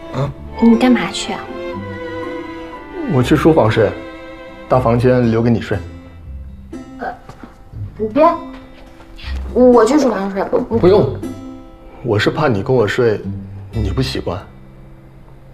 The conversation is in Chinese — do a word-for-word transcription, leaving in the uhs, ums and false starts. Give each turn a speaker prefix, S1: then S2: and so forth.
S1: 啊？
S2: 你干嘛去啊？
S1: 我去书房睡，大房间留给你睡。
S2: 呃，你别，我去书房睡。不
S1: 不用，我是怕你跟我睡，你不习惯。